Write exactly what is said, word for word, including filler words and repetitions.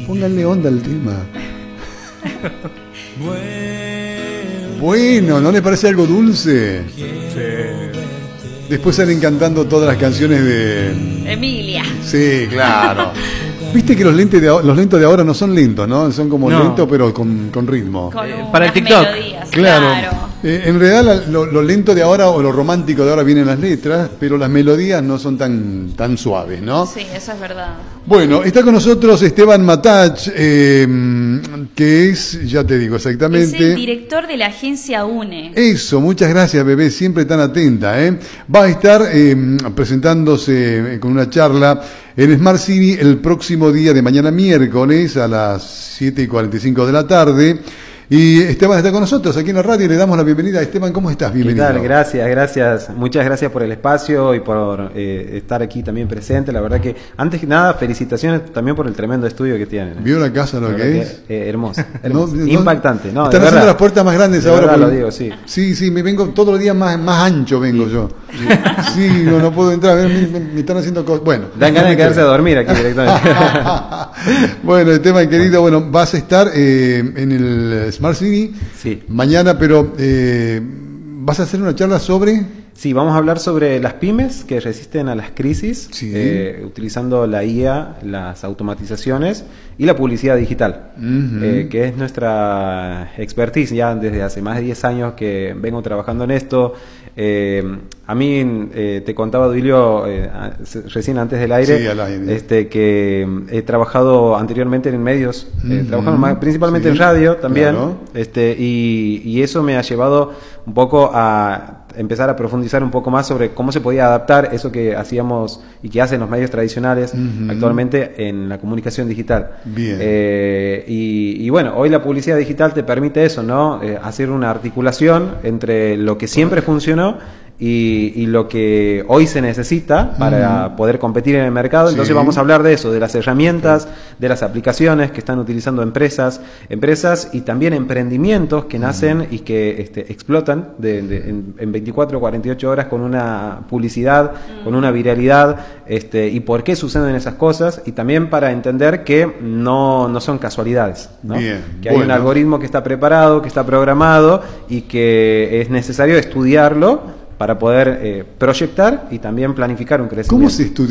Pónganle onda al tema. Bueno, ¿no les parece algo dulce? Sí. Después salen cantando todas las canciones de... Emilia. Sí, claro. Viste que los lentes de los lentos de ahora no son lentos, ¿no? Son como No. lentos pero con, con ritmo. Con Eh, para el unas TikTok. melodías, Claro. claro. Eh, en realidad lo, lo lento de ahora o lo romántico de ahora vienen las letras, pero las melodías no son tan, tan suaves, ¿no? Sí, eso es verdad. Bueno, está con nosotros Esteban Matach, eh, que es, ya te digo Es exactamente... el director de la agencia UNE. Eso, muchas gracias, bebé, siempre tan atenta, ¿eh? Va a estar eh, presentándose eh, con una charla en Smart City el próximo día de mañana miércoles a las siete y cuarenta y cinco de la tarde. Y Esteban está con nosotros aquí en la radio y le damos la bienvenida. Esteban, ¿cómo estás? Bienvenido. ¿Qué tal? Gracias, gracias. Muchas gracias por el espacio y por eh, estar aquí también presente. La verdad que, antes que nada, felicitaciones también por el tremendo estudio que tienen. ¿Vio la casa lo La que verdad es? que, eh, hermoso, hermoso. No, no, Impactante, ¿no? Están de haciendo verdad. las puertas más grandes De ahora. verdad porque- lo digo, sí. Sí, sí, me vengo todos los días más, más ancho vengo Sí. yo. Sí, no, no puedo entrar, me, me- me están haciendo cosas. Bueno. Dan ganas de quedarse a dormir aquí directamente. Bueno, Esteban querido, bueno, vas a estar eh, en el Smart City Sí. mañana, pero eh, vas a hacer una charla sobre... Sí, vamos a hablar sobre las pymes que resisten a las crisis, Sí. eh, utilizando la I A, las automatizaciones y la publicidad digital, Ujú. eh, que es nuestra expertise ya desde hace más de diez años que vengo trabajando en esto. Eh, a mí, eh, te contaba, Duilio, eh, a- recién antes del aire, Sí, al aire. este, que he trabajado anteriormente en medios, eh, Ujú. trabajando más- principalmente Sí, en radio también, claro. este, y, y eso me ha llevado un poco a empezar a profundizar un poco más sobre cómo se podía adaptar eso que hacíamos y que hacen los medios tradicionales Ujú. actualmente en la comunicación digital. Bien. Eh, y, y bueno, hoy la publicidad digital te permite eso, ¿no? Eh, hacer una articulación entre lo que siempre funcionó y, y lo que hoy se necesita para Mm. poder competir en el mercado. Entonces Sí. vamos a hablar de eso, de las herramientas, de las aplicaciones que están utilizando empresas, empresas y también emprendimientos que nacen y que este, explotan de, de- en, en veinticuatro o cuarenta y ocho horas con una publicidad, con una viralidad, este, y por qué suceden esas cosas, y también para entender que no, no son casualidades, ¿no? Bien, Que hay bueno. un algoritmo que está preparado, que está programado y que es necesario estudiarlo para poder eh, proyectar y también planificar un crecimiento. ¿Cómo se estudia